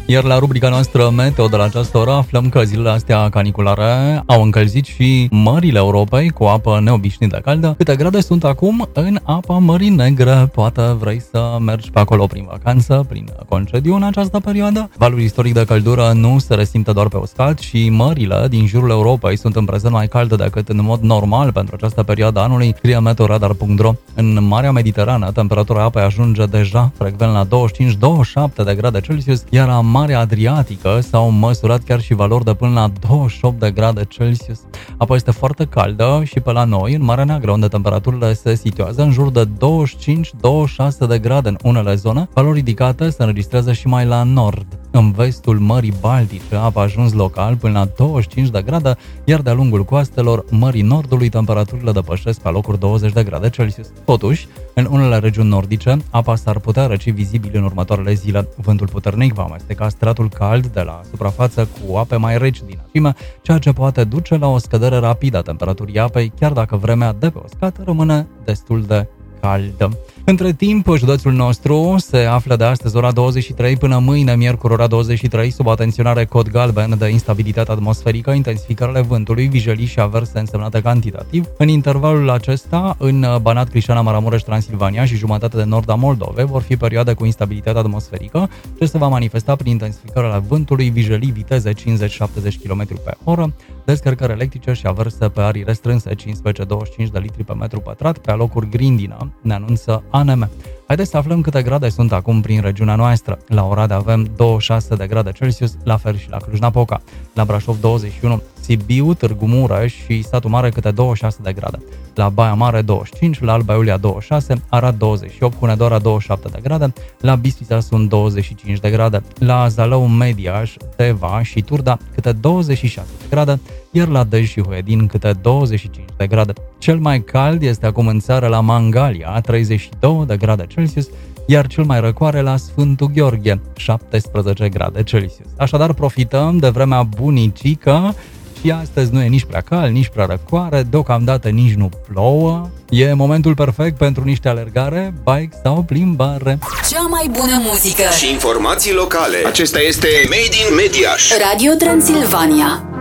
Iar la rubrica noastră Meteo de la această oră aflăm că zilele astea caniculare au încălzit și mările Europei cu apă neobișnuită caldă. Câte grade sunt acum în apa Mării Negre? Poate vrei să mergi pe acolo prin vacanță, prin concediu în această perioadă? Valul istoric de căldură nu se resimte doar pe uscat și mările din jurul Europei sunt în prezent mai calde decât în mod normal pentru această perioadă anului, scrie meteoradar.ro. În Marea Mediterană, temperatura apei ajunge deja frecvent la 25-27 de grade Celsius, iar la Marea Adriatică s-au măsurat chiar și valori de până la 28 de grade Celsius. Apa este foarte caldă și pe la noi, în Marea Neagră, unde temperaturile se situează în jur de 25-26 de grade în unele zone. Valori ridicate se înregistrează și mai la nord. În vestul Mării Baltice, apa a ajuns local până la 25 de grade, iar de-a lungul coastelor Mării Nordului, temperaturile depășesc pe locuri 20 de grade Celsius. Totuși, în unele regiuni nordice, apa s-ar putea răci vizibil în următoarele zile. Vântul puternic va amesteca stratul cald de la suprafață cu ape mai reci din adâncime, ceea ce poate duce la o scădere rapidă a temperaturii apei, chiar dacă vremea de pe uscat rămâne destul de caldă. Între timp, județul nostru se află de astăzi ora 23 până mâine, miercuri, ora 23, sub atenționare cod galben de instabilitate atmosferică, intensificările vântului, vijelii și averse însemnate cantitativ. În intervalul acesta, în Banat, Crișana, Maramureș, Transilvania și jumătate de nord a Moldovei vor fi perioade cu instabilitate atmosferică, ce se va manifesta prin intensificările vântului, vijelii, viteze 50-70 km pe oră, descărcări electrice și averse pe arii restrânse 15-25 de litri pe metru pătrat, pe alocuri grindină, ne anunță ANM. Haideți să aflăm câte grade sunt acum prin regiunea noastră. La Oradea avem 26 de grade Celsius, la fel și la Cluj-Napoca. La Brașov 21, Sibiu, Târgu Mureș și Satu Mare câte 26 de grade. La Baia Mare 25, la Alba Iulia 26, Arad 28, Hunedoara 27 de grade, la Bistrița sunt 25 de grade, la Zalău, Mediaș, Teva și Turda câte 26 de grade, iar la Dej și Huedin câte 25 de grade. Cel mai cald este acum în țară la Mangalia, 32 de grade Celsius, iar cel mai răcoare la Sfântul Gheorghe, 17 grade Celsius. Așadar, profităm de vremea bunicică și astăzi nu e nici prea cald, nici prea răcoare, deocamdată nici nu plouă. E momentul perfect pentru niște alergare, bike sau plimbare. Cea mai bună muzică și informații locale. Acesta este Made in Mediaș. Radio Transilvania.